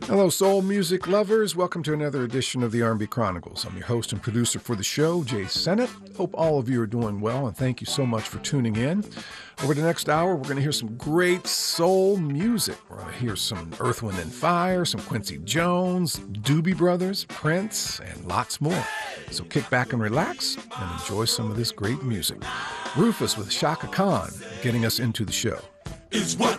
Hello, soul music lovers. Welcome to another edition of the R&B Chronicles. I'm your host and producer for the show, Jay Sennett. Hope all of you are doing well, and thank you so much for tuning in. Over the next hour, we're going to hear some great soul music. We're going to hear some Earth, Wind & Fire, some Quincy Jones, Doobie Brothers, Prince, and lots more. So kick back and relax and enjoy some of this great music. Rufus with Chaka Khan getting us into the show. Is what